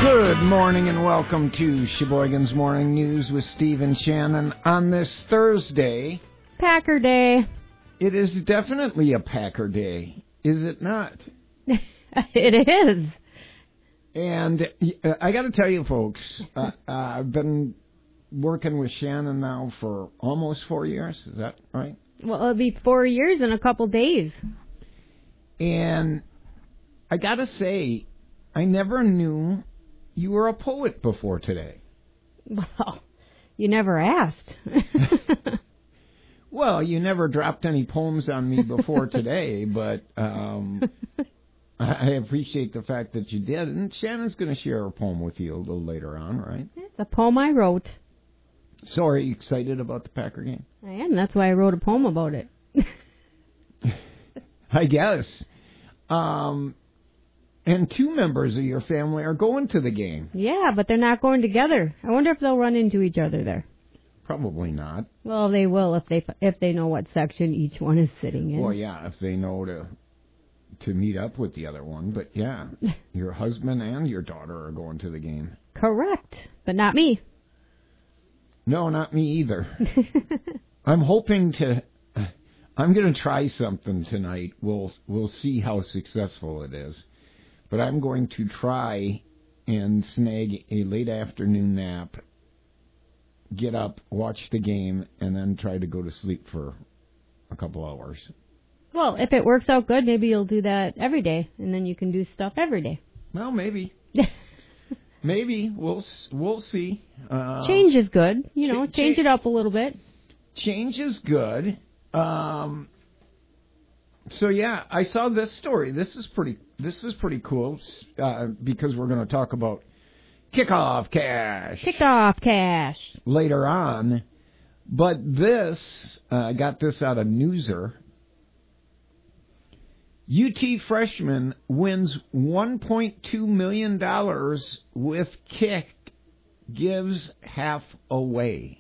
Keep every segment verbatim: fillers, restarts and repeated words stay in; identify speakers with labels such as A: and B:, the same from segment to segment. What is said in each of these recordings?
A: Good morning and welcome to Sheboygan's Morning News with Steve and Shannon on this Thursday.
B: Packer Day.
A: It is definitely a Packer Day, is it not?
B: It is.
A: And uh, I got to tell you, folks, uh, uh, I've been working with Shannon now for almost four years. Is that right?
B: Well, it'll be four years in a couple days.
A: And I got to say, I never knew you were a poet before today.
B: Well, you never asked.
A: Well, you never dropped any poems on me before today, but um, I appreciate the fact that you did. And Shannon's going to share a poem with you a little later on, right?
B: It's a poem I wrote.
A: So are you excited about the Packer game?
B: I am. That's why I wrote a poem about it.
A: I guess. Um, and two members of your family are going to the game.
B: Yeah, but they're not going together. I wonder if they'll run into each other there.
A: Probably not.
B: Well, they will if they if they know what section each one is sitting in.
A: Well, yeah, if they know to to meet up with the other one. But yeah, your husband and your daughter are going to the game.
B: Correct, but not me.
A: No, not me either. I'm hoping to. I'm going to try something tonight. We'll we'll see how successful it is. But I'm going to try and snag a late afternoon nap, get up, watch the game, and then try to go to sleep for a couple hours.
B: Well, if it works out good, maybe you'll do that every day, and then you can do stuff every day.
A: Well, maybe. Maybe. We'll we'll see. Uh,
B: change is good. You know,
A: ch-
B: change it up a little bit.
A: Change is good. Um, so, yeah, I saw this story. This is pretty This is pretty cool uh, because we're going to talk about kickoff cash.
B: Kickoff cash.
A: Later on. But this, uh, I got this out of Newser. U T freshman wins one point two million dollars with kick, gives half away.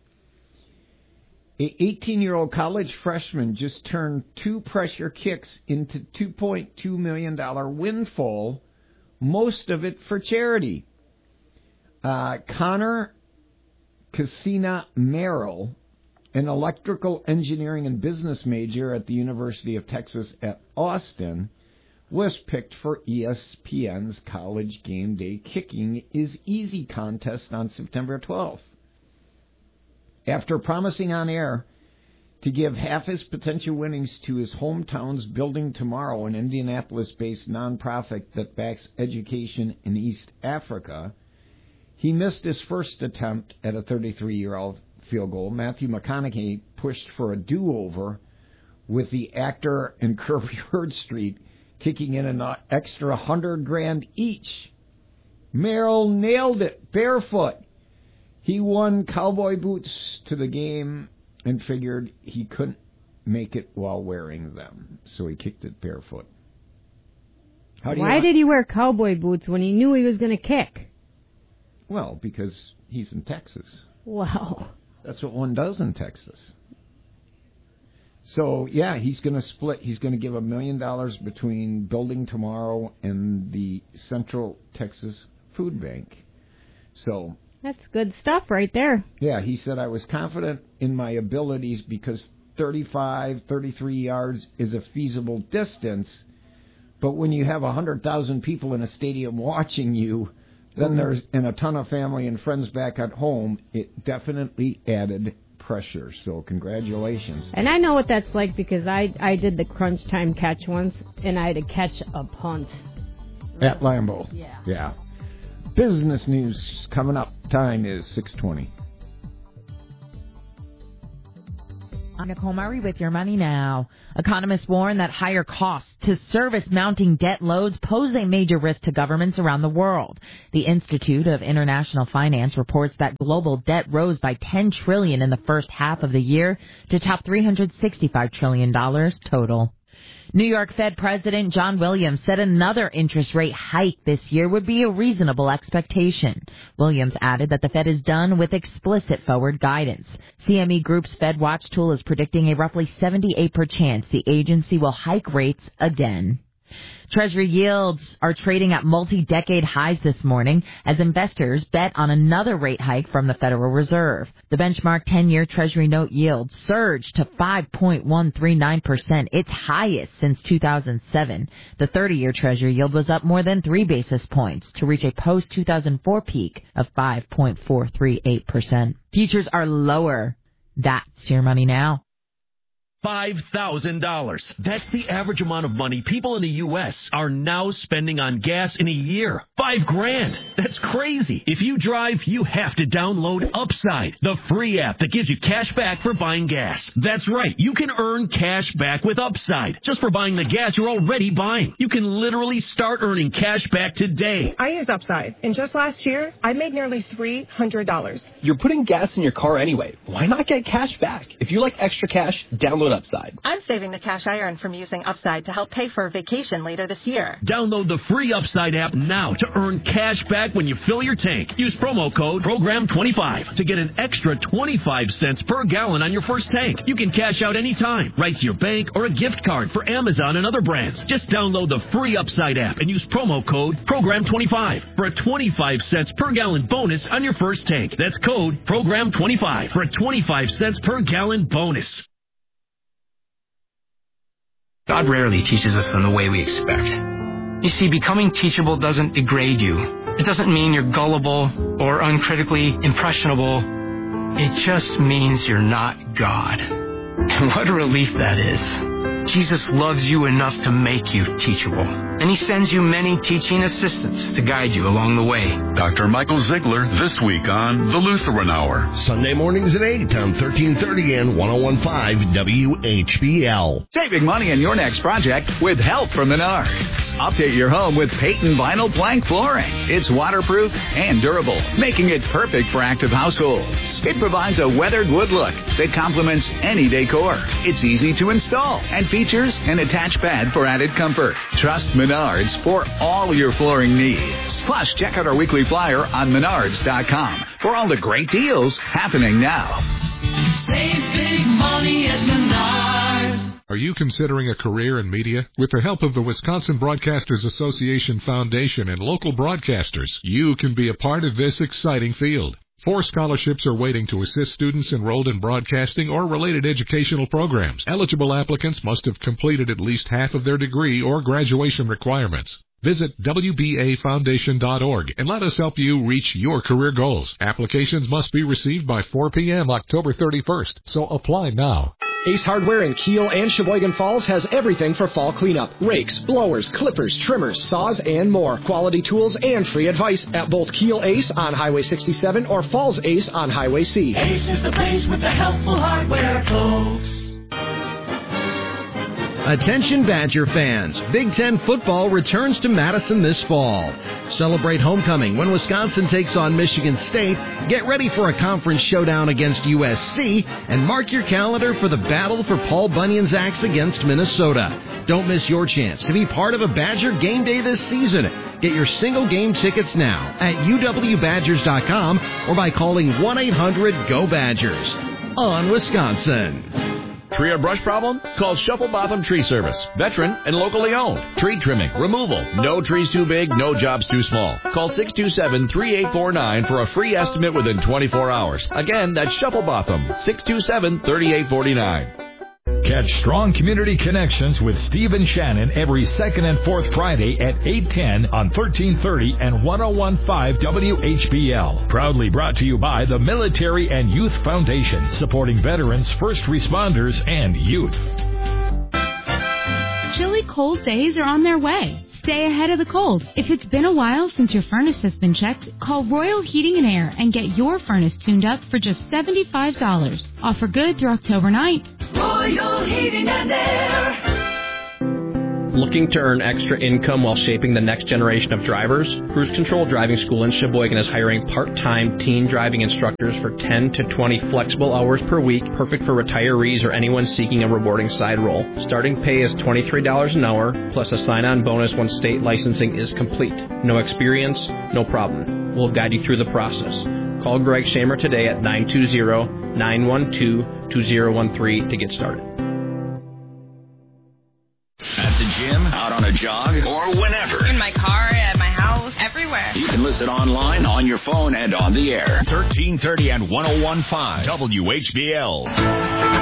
A: A eighteen-year-old college freshman just turned two pressure kicks into two point two million dollars windfall, most of it for charity. Uh, Connor Cassina Merrill, an electrical engineering and business major at the University of Texas at Austin, was picked for E S P N's College Game Day Kicking is Easy contest on September twelfth. After promising on air to give half his potential winnings to his hometown's Building Tomorrow, an Indianapolis-based nonprofit that backs education in East Africa, he missed his first attempt at a thirty-three-year-old field goal. Matthew McConaughey pushed for a do-over with the actor and Curb Your Street kicking in an extra hundred grand each. Merrill nailed it barefoot. He won cowboy boots to the game and figured he couldn't make it while wearing them, so he kicked it barefoot. How do
B: Why
A: you
B: did he wear cowboy boots when he knew he was going to kick?
A: Well, because he's in Texas.
B: Wow.
A: That's what one does in Texas. So, yeah, he's going to split. He's going to give a million dollars between Building Tomorrow and the Central Texas Food Bank. So...
B: That's good stuff right there.
A: Yeah, he said, I was confident in my abilities because thirty-five, thirty-three yards is a feasible distance. But when you have one hundred thousand people in a stadium watching you, then mm-hmm. there's and a ton of family and friends back at home, it definitely added pressure. So congratulations.
B: And I know what that's like because I, I did the crunch time catch once, and I had to catch a punt.
A: At Lambeau.
B: Yeah.
A: Yeah. Business news coming up. Time is six twenty.
C: I'm Nicole Murray with Your Money Now. Economists warn that higher costs to service mounting debt loads pose a major risk to governments around the world. The Institute of International Finance reports that global debt rose by ten trillion dollars in the first half of the year to top three hundred sixty-five trillion dollars total. New York Fed President John Williams said another interest rate hike this year would be a reasonable expectation. Williams added that the Fed is done with explicit forward guidance. C M E Group's Fed Watch tool is predicting a roughly seventy-eight percent chance the agency will hike rates again. Treasury yields are trading at multi-decade highs this morning as investors bet on another rate hike from the Federal Reserve. The benchmark ten-year Treasury note yield surged to five point one three nine percent, its highest since two thousand seven. The thirty-year Treasury yield was up more than three basis points to reach a post-two thousand four peak of five point four three eight percent. Futures are lower. That's your money now.
D: five thousand dollars. That's the average amount of money people in the U S are now spending on gas in a year. Five grand. That's crazy. If you drive, you have to download Upside, the free app that gives you cash back for buying gas. That's right. You can earn cash back with Upside just for buying the gas you're already buying. You can literally start earning cash back today.
E: I used Upside, and just last year, I made nearly three hundred dollars.
F: You're putting gas in your car anyway. Why not get cash back? If you like extra cash, download Upside.
G: I'm saving the cash I earn from using Upside to help pay for a vacation later this year.
D: Download the free Upside app now to earn cash back when you fill your tank. Use promo code program twenty-five to get an extra twenty-five cents per gallon on your first tank. You can cash out anytime, right to your bank or a gift card for Amazon and other brands. Just download the free Upside app and use promo code program twenty-five for a twenty-five cents per gallon bonus on your first tank. That's code program twenty-five for a twenty-five cents per gallon bonus.
H: God rarely teaches us in the way we expect. You see, becoming teachable doesn't degrade you. It doesn't mean you're gullible or uncritically impressionable. It just means you're not God. And what a relief that is. Jesus loves you enough to make you teachable. And he sends you many teaching assistants to guide you along the way.
I: Doctor Michael Ziegler this week on The Lutheran Hour.
J: Sunday mornings at eight on thirteen thirty and ten fifteen W H B L.
K: Saving money on your next project with help from Menards. Update your home with Peyton Vinyl Plank Flooring. It's waterproof and durable, making it perfect for active households. It provides a weathered wood look that complements any decor. It's easy to install and features an attached pad for added comfort. Trust Menards for all your flooring needs. Plus, check out our weekly flyer on menards dot com for all the great deals happening now.
L: Save big money at Menards.
M: Are you considering a career in media? With the help of the Wisconsin Broadcasters Association Foundation and local broadcasters, you can be a part of this exciting field. Four scholarships are waiting to assist students enrolled in broadcasting or related educational programs. Eligible applicants must have completed at least half of their degree or graduation requirements. Visit W B A foundation dot org and let us help you reach your career goals. Applications must be received by four p.m. October thirty-first, so apply now.
N: Ace Hardware in Kiel and Sheboygan Falls has everything for fall cleanup. Rakes, blowers, clippers, trimmers, saws, and more. Quality tools and free advice at both Kiel Ace on Highway sixty-seven or Falls Ace on Highway C.
L: Ace is the place with the helpful hardware, folks.
J: Attention Badger fans, Big Ten football returns to Madison this fall. Celebrate homecoming when Wisconsin takes on Michigan State, get ready for a conference showdown against U S C, and mark your calendar for the battle for Paul Bunyan's axe against Minnesota. Don't miss your chance to be part of a Badger game day this season. Get your single game tickets now at U W Badgers dot com or by calling one eight hundred G O Badgers. On Wisconsin.
O: Tree or brush problem? Call Shuffle Botham Tree Service. Veteran and locally owned. Tree trimming, removal. No trees too big, no jobs too small. Call six two seven, three eight four nine for a free estimate within twenty-four hours. Again, that's Shuffle Botham, six two seven, three eight four nine.
P: Catch Strong Community Connections with Steve and Shannon every second and fourth Friday at eight ten on thirteen thirty and ten fifteen W H B L. Proudly brought to you by the Military and Youth Foundation, supporting veterans, first responders, and youth.
Q: Chilly cold days are on their way. Stay ahead of the cold. If it's been a while since your furnace has been checked, call Royal Heating and Air and get your furnace tuned up for just seventy-five dollars. Offer good through October ninth.
L: Royal Heating and Air.
R: Looking to earn extra income while shaping the next generation of drivers? Cruise Control Driving School in Sheboygan is hiring part-time teen driving instructors for ten to twenty flexible hours per week, perfect for retirees or anyone seeking a rewarding side role. Starting pay is twenty-three dollars an hour, plus a sign-on bonus once state licensing is complete. No experience? No problem. We'll guide you through the process. Call Greg Shamer today at nine two zero, nine one two, two zero one three to get started.
S: At the gym, out on a jog, or whenever.
T: In my car, at my house, everywhere.
S: You can listen online, on your phone, and on the air. thirteen thirty and one oh one point five W H B L.